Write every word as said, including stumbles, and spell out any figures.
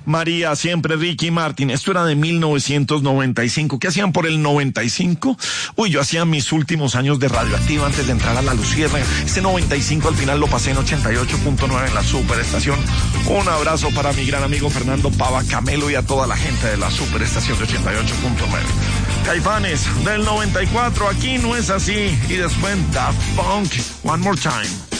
María, siempre Ricky Martin. Esto era de mil novecientos noventa y cinco. ¿Qué hacían por el noventa y cinco? Uy, yo hacía mis últimos años de Radioactiva antes de entrar a la Luciérnaga. Ese noventa y cinco al final lo pasé en ochenta y ocho punto nueve en la Superestación. Un abrazo para mi gran amigo Fernando Pava Camelo y a toda la gente de la Superestación de ochenta y ocho punto nueve. Caifanes del noventa y cuatro, aquí no es así. Y después Daft Punk, One More Time.